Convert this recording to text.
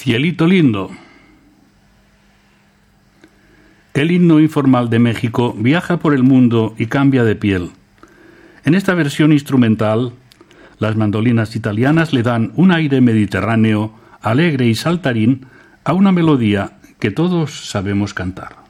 Cielito lindo. El himno informal de México viaja por el mundo y cambia de piel. En esta versión instrumental, las mandolinas italianas le dan un aire mediterráneo, alegre y saltarín a una melodía que todos sabemos cantar.